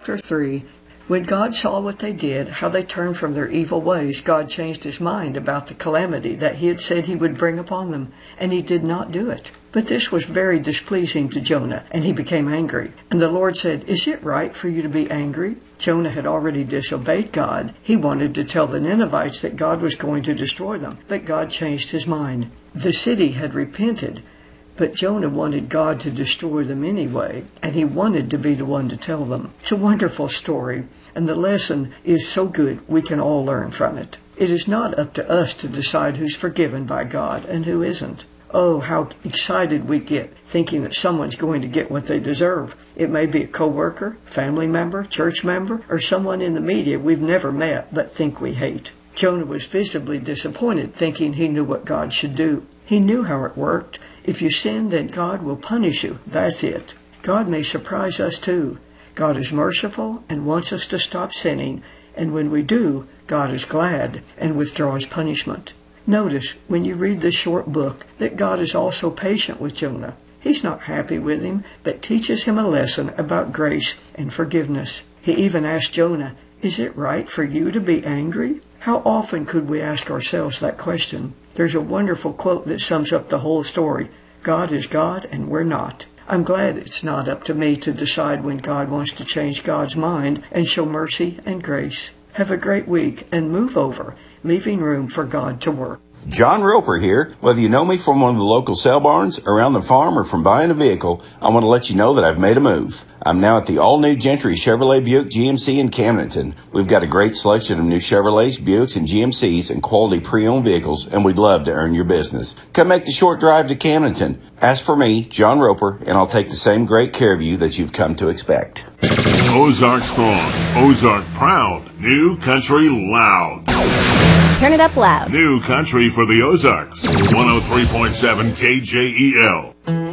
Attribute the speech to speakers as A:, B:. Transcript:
A: chapter 3. When God saw what they did, how they turned from their evil ways, God changed his mind about the calamity that he had said he would bring upon them, and he did not do it. But this was very displeasing to Jonah, and he became angry. And the Lord said, "Is it right for you to be angry?" Jonah had already disobeyed God. He wanted to tell the Ninevites that God was going to destroy them, but God changed his mind. The city had repented, but Jonah wanted God to destroy them anyway, and he wanted to be the one to tell them. It's a wonderful story, and the lesson is so good we can all learn from it. It is not up to us to decide who's forgiven by God and who isn't. Oh, how excited we get thinking that someone's going to get what they deserve. It may be a coworker, family member, church member, or someone in the media we've never met but think we hate. Jonah was visibly disappointed, thinking he knew what God should do. He knew how it worked. If you sin, then God will punish you. That's it. God may surprise us too. God is merciful and wants us to stop sinning, and when we do, God is glad and withdraws punishment. Notice, when you read this short book, that God is also patient with Jonah. He's not happy with him, but teaches him a lesson about grace and forgiveness. He even asked Jonah, "Is it right for you to be angry?" How often could we ask ourselves that question? There's a wonderful quote that sums up the whole story. God is God and we're not. I'm glad it's not up to me to decide when God wants to change God's mind and show mercy and grace. Have a great week and move over, leaving room for God to work.
B: John Roper here. Whether you know me from one of the local sale barns, around the farm, or from buying a vehicle, I want to let you know that I've made a move. I'm now at the all-new Gentry Chevrolet Buick GMC in Camdenton. We've got a great selection of new Chevrolets, Buicks, and GMCs and quality pre-owned vehicles, and we'd love to earn your business. Come make the short drive to Camdenton. Ask for me, John Roper, and I'll take the same great care of you that you've come to expect.
C: Ozark strong, Ozark proud, New Country loud.
D: Turn it up loud.
C: New Country for the Ozarks. 103.7 KJEL.